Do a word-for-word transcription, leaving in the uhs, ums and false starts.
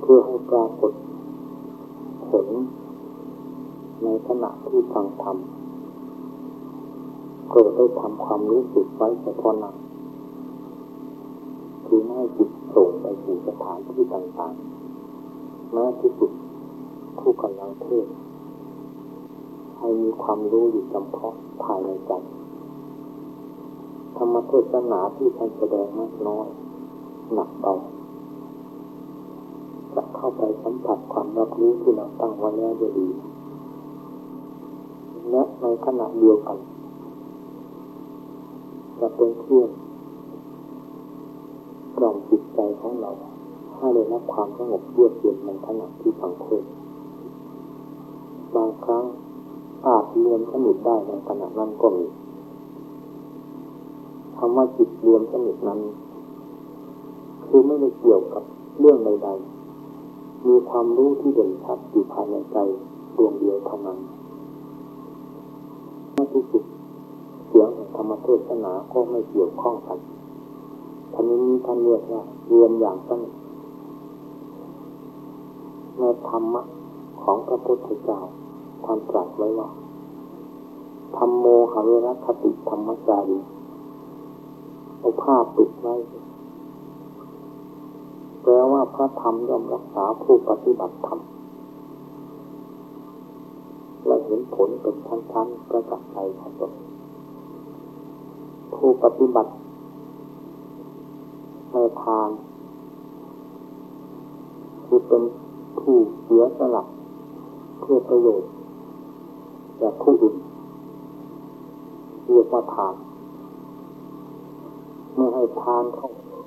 พื่อให้ปรากฏผลในขณะที่ฟังธรรมก็ได้ทำความรู้สึกไว้เฉพาะหน้าคือไม่ให้จิตส่งไปสู่สถานที่ต่างๆแม้ที่สุดผู้กำลังเทศน์ให้มีความรู้อยู่เฉพาะภายในใจธรรมเทศนาที่ท่านแสดงมากน้อยหนักเบาจะเข้าไปสัมผัสความรับรู้ที่เราตั้งไว้แล้วได้ดีและในขณะเดียวกันจะเป็นเครื่องกล่อมจิตใจของเราให้ได้รับความสงบเยือกเย็นในขณะที่ฟังเทศน์บางครั้งอาจรวมสนิทได้ในขณะนั้นก็มีคำว่าจิตรวมสนิทนั้นคือไม่ได้เกี่ยวกับเรื่องใดๆมีความรู้ที่เด่นชัดอยู่ภายในใจดวงเดียวเท่านั้นในที่สุดเสียงของธรรมเทศนาก็ไม่เกี่ยวข้องกันท่านนี้ท่านเรียกว่ารวมอย่างสนิทในธรรมะของพระพุทธเจ้าท่านตรัสไว้ว่าธัมโมหเวรคติธรรมจารีเอาผ้าปิดไว้แปลว่าพระธรรมย่อมรักษาผู้ปฏิบัติธรรมและเห็นผลเป็นชั้นๆประจักษ์ใจของตนผู้ปฏิบัติในทางคือเป็นผู้เสียสละเพื่อประโยชน์แก่ผู้อื่นเรียกว่าทานเมื่อให้ทานเข้า